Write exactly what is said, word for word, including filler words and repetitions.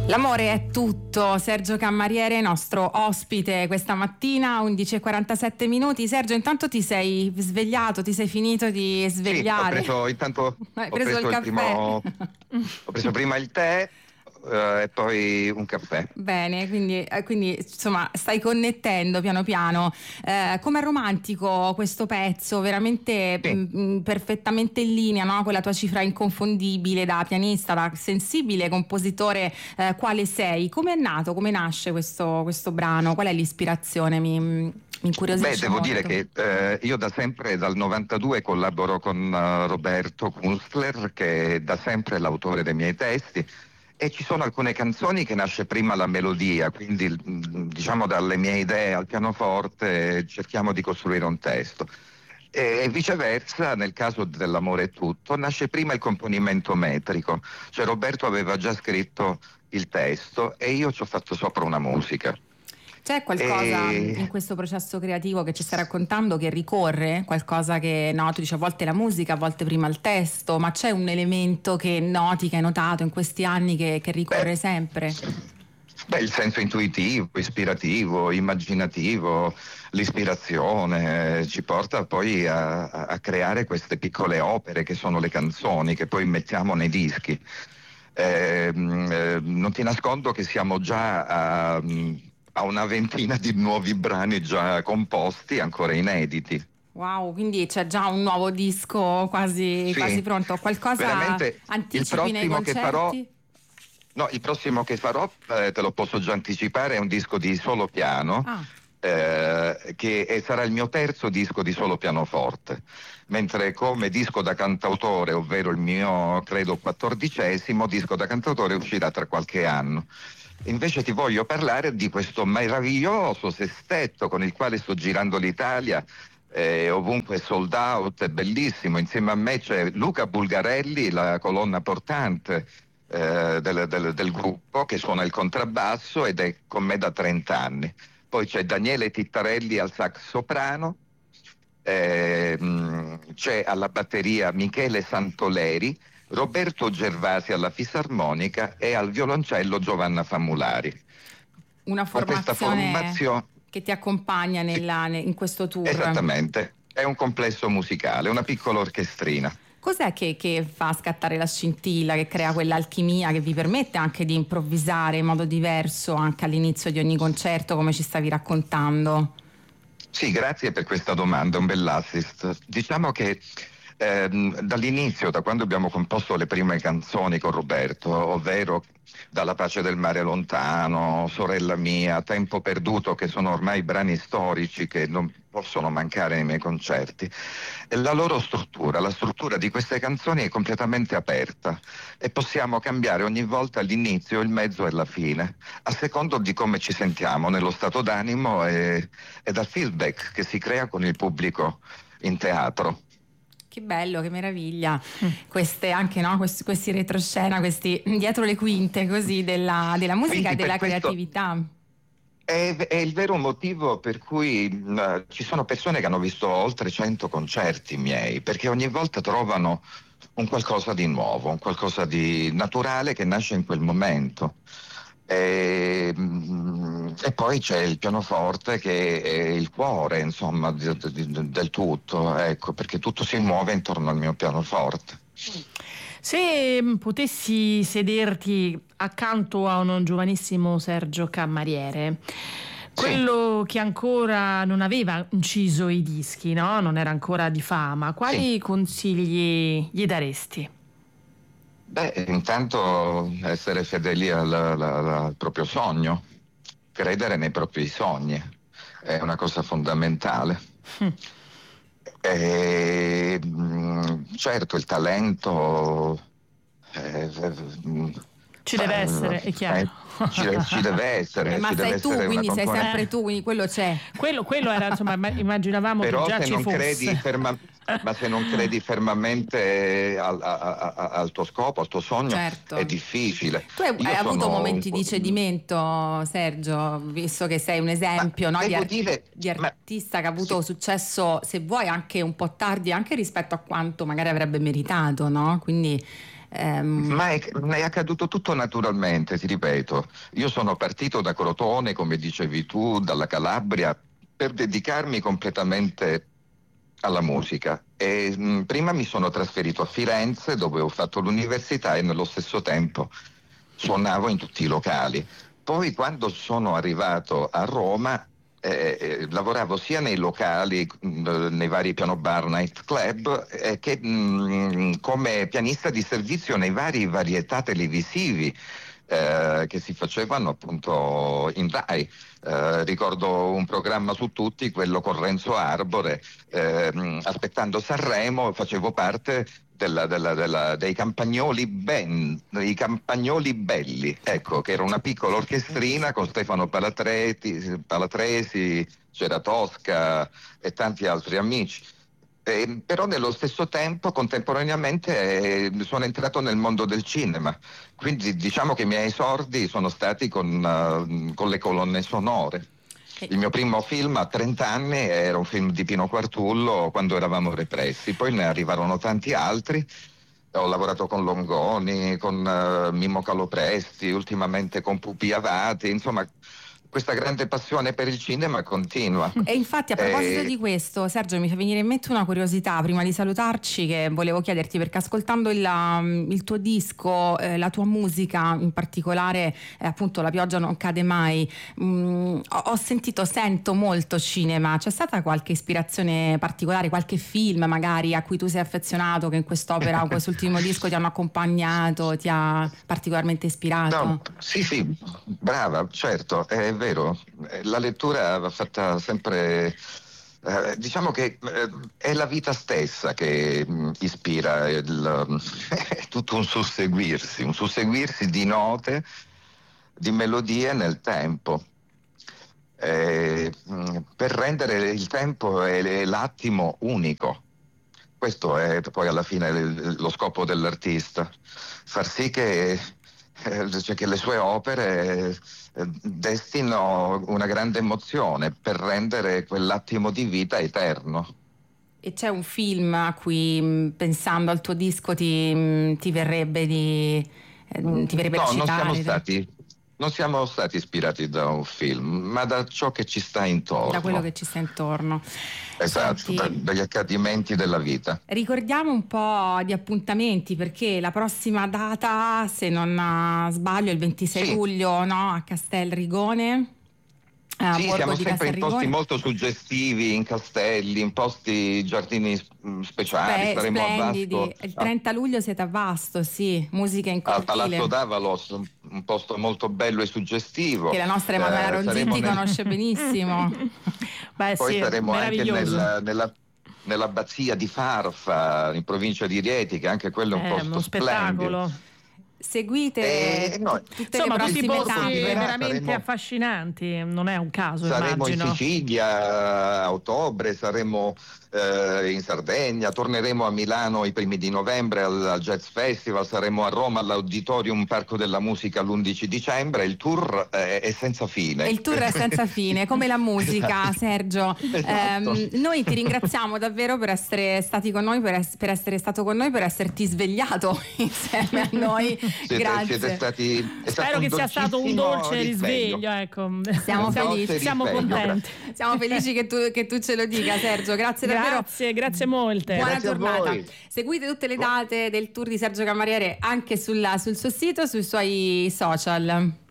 L'amore è tutto. Sergio Cammariere, nostro ospite questa mattina, undici e quarantasette minuti. Sergio, intanto ti sei svegliato, ti sei finito di svegliare? Sì, ho preso intanto Hai ho preso preso il il caffè? primo ho preso prima il tè eh, e poi un caffè. Bene, quindi, eh, quindi insomma stai connettendo piano piano. Eh, com'è romantico questo pezzo, veramente Sì. mh, perfettamente in linea, no? Con la tua cifra inconfondibile da pianista, da sensibile compositore eh, quale sei. Come è nato, come nasce questo, questo brano? Qual è l'ispirazione? Mi, mi Beh, incuriosisce devo molto. dire che eh, io da sempre, dal novantadue, collaboro con eh, Roberto Kunstler, che è da sempre l'autore dei miei testi, e ci sono alcune canzoni che nasce prima la melodia, quindi mh, diciamo dalle mie idee al pianoforte cerchiamo di costruire un testo. E viceversa, nel caso dell'amore è tutto, nasce prima il componimento metrico, cioè Roberto aveva già scritto il testo e io ci ho fatto sopra una musica. C'è qualcosa E... in questo processo creativo che ci stai raccontando che ricorre? Qualcosa che, no, tu dici a volte la musica, a volte prima il testo, ma c'è un elemento che noti, che hai notato in questi anni che, che ricorre Beh, sempre? beh, il senso intuitivo, ispirativo, immaginativo, l'ispirazione eh, ci porta poi a, a- a creare queste piccole opere che sono le canzoni che poi mettiamo nei dischi. Eh, mh, eh, non ti nascondo che siamo già a, mh, a una ventina di nuovi brani già composti, ancora inediti. Wow, quindi c'è già un nuovo disco quasi, quasi Sì, pronto. Qualcosa veramente il anticipi nei prossimo che farò. concerti? No, il prossimo che farò, eh, te lo posso già anticipare, è un disco di solo piano, Ah, eh, che è- sarà il mio terzo disco di solo pianoforte, mentre come disco da cantautore, ovvero il mio, credo, quattordicesimo disco da cantautore, uscirà tra qualche anno. Invece ti voglio parlare di questo meraviglioso sestetto con il quale sto girando l'Italia, eh, ovunque sold out, è bellissimo. Insieme a me c'è Luca Bulgarelli, la colonna portante eh, del, del- del gruppo, che suona il contrabbasso ed è con me da trenta anni. Poi c'è Daniele Tittarelli al sax soprano, eh, mh, c'è alla batteria Michele Santoleri, Roberto Gervasi alla fisarmonica e al violoncello Giovanna Famulari. una Con questa formazione formazione, che ti accompagna sì, nella- ne- in questo tour. esattamente, è un complesso musicale, una piccola orchestrina. Cos'è che, che fa scattare la scintilla, che crea quell'alchimia che vi permette anche di improvvisare in modo diverso anche all'inizio di ogni concerto, come ci stavi raccontando? Sì, grazie per questa domanda, un bell'assist. Diciamo che ehm, dall'inizio, da quando abbiamo composto le prime canzoni con Roberto, ovvero Dalla pace del mare lontano, Sorella mia, Tempo perduto, che sono ormai brani storici che non possono mancare nei miei concerti, e la loro struttura, la struttura di queste canzoni è completamente aperta e possiamo cambiare ogni volta l'inizio, il mezzo e la fine, a secondo di come ci sentiamo, nello stato d'animo e, e dal feedback che si crea con il pubblico in teatro. Che bello, che meraviglia. Queste anche, no, questi, questi retroscena, questi dietro le quinte così della, della musica e Quindi per della questo creatività. è, è il vero motivo per cui mh, ci sono persone che hanno visto oltre cento concerti miei, perché ogni volta trovano un qualcosa di nuovo, un qualcosa di naturale che nasce in quel momento. E, mh, e poi c'è il pianoforte che è il cuore, insomma, di- di- del tutto, ecco, perché tutto si muove intorno al mio pianoforte. Se mm, potessi sederti accanto a un giovanissimo Sergio Cammariere, Sì. quello che ancora non aveva inciso i dischi, no? Non era ancora di fama, Sì. quali consigli gli daresti? Beh, intanto essere fedeli al, al- al proprio sogno, credere nei propri sogni è una cosa fondamentale. E, mh, certo, il talento eh, mh, Ci deve essere, è chiaro. eh, ci, ci deve Eh, essere, ma ci deve sei tu, essere una quindi sei componente. sempre tu, quindi quello c'è. Quello, quello era, insomma, imma- immaginavamo che Però già se ci non credi fosse. ferma- ma se non credi fermamente al, a- a- a- al tuo scopo, al tuo sogno, è Certo. difficile. Tu hai, hai Io avuto sono un momenti po'. di cedimento, Sergio, visto che sei un Ma esempio, no, di, devo ar- dire, di ma artista che ha avuto sì, successo, se vuoi, anche un po' tardi, anche rispetto a quanto magari avrebbe meritato, no? Quindi Ehm... Ma è, è accaduto tutto naturalmente, ti ripeto. Io sono partito da Crotone, come dicevi tu, dalla Calabria, per dedicarmi completamente alla musica. E, mh, prima mi sono trasferito a Firenze, dove ho fatto l'università, e nello stesso tempo suonavo in tutti i locali. Poi, quando sono arrivato a Roma, eh, eh, lavoravo sia nei locali, mh, nei vari piano bar, night club, eh, che mh, come pianista di servizio nei vari varietà televisivi eh, che si facevano appunto in Rai. Eh, ricordo un programma su tutti, quello con Renzo Arbore, eh, aspettando Sanremo facevo parte della, della, della, dei Campagnoli Ben, i Campagnoli Belli, ecco, che era una piccola orchestrina con Stefano Palatreti, Palatresi, c'era Tosca e tanti altri amici. Eh, però nello stesso tempo, contemporaneamente, eh, sono entrato nel mondo del cinema, quindi diciamo che i miei esordi sono stati con, uh, con le colonne sonore. Il mio primo film a trenta anni era un film di Pino Quartullo, Quando eravamo repressi, poi ne arrivarono tanti altri. Ho lavorato con Longoni, con uh, Mimmo Calopresti, ultimamente con Pupi Avati, insomma questa grande passione per il cinema continua. E infatti, a proposito e... di questo, Sergio, mi fa venire in mente una curiosità prima di salutarci, che volevo chiederti, perché ascoltando il, il tuo disco, eh, la tua musica, in particolare eh, appunto La pioggia non cade mai, mh, ho, ho sentito, sento molto cinema. C'è stata qualche ispirazione particolare, qualche film magari a cui tu sei affezionato, che in quest'opera o quest'ultimo disco ti hanno accompagnato, ti ha particolarmente ispirato? No, sì, sì, brava, certo, è vero. La lettura va fatta sempre, eh, diciamo che eh, è la vita stessa che mh, ispira, il, è tutto un susseguirsi, un susseguirsi di note, di melodie nel tempo, eh, mh, per rendere il tempo e l'attimo unico. Questo è poi alla fine lo scopo dell'artista, far sì che, eh, cioè che le sue opere eh, destino una grande emozione per rendere quell'attimo di vita eterno. E c'è un film a cui, pensando al tuo disco, ti, ti verrebbe di eh, ti verrebbe no, da citare? Non siamo stati, non siamo stati ispirati da un film, ma da ciò che ci sta intorno. Da quello che ci sta intorno. Esatto, Senti, da, dagli accadimenti della vita. Ricordiamo un po' di appuntamenti, perché la prossima data, se non sbaglio, è il ventisei sì. luglio, no? A Castelrigone. Uh, sì, siamo sempre in posti molto suggestivi, in castelli, in posti, giardini speciali. Spe- saremo splendidi. a Vasto. Il trenta luglio siete a Vasto, sì, musica in cortile. Al Palazzo d'Avalos, un posto molto bello e suggestivo. Che la nostra Emanuela eh, Ronzitti nel... conosce benissimo. Beh, Poi sì, saremo anche nel, nella, nell'abbazia di Farfa, in provincia di Rieti, che anche quello è un eh, posto uno spettacolo. Seguite eh, no, tutte insomma, le tutti prossime posti tappe. veramente saremo, affascinanti, non è un caso, saremo immagino. in Sicilia a ottobre, saremo eh, in Sardegna, torneremo a Milano i primi di novembre al, al Jazz Festival, saremo a Roma all'Auditorium Parco della Musica l'undici dicembre. Il tour eh, è senza fine. Il tour è senza fine, come la musica. Esatto. Sergio, esatto. ehm, noi ti ringraziamo davvero per essere stati con noi, per, es- per essere stato con noi, per esserti svegliato insieme a noi. Siete, Grazie. Siete stati, Spero stato che sia stato un dolce risveglio, risveglio ecco. Siamo siamo, felici, siamo contenti. Siamo felici che tu, che tu ce lo dica, Sergio. Grazie davvero. Grazie, grazie molte. Buona grazie giornata. Seguite tutte le date del tour di Sergio Camariere anche sulla, sul suo sito, sui suoi social.